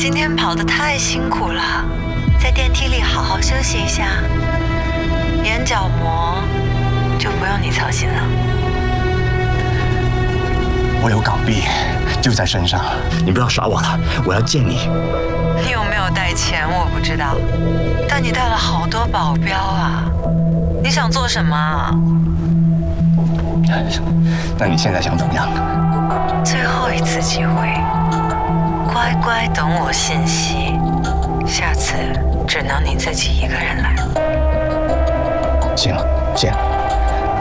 今天跑得太辛苦了，在电梯里好好休息一下，眼角膜就不用你操心了。 我有港币，就在身上，你不要耍我了，我要见你。 你有没有带钱我不知道，但你带了好多保镖啊！你想做什么啊？ 那你现在想怎么样？ 最后一次机会，乖乖等我信息，下次只能你自己一个人来。 行了，见。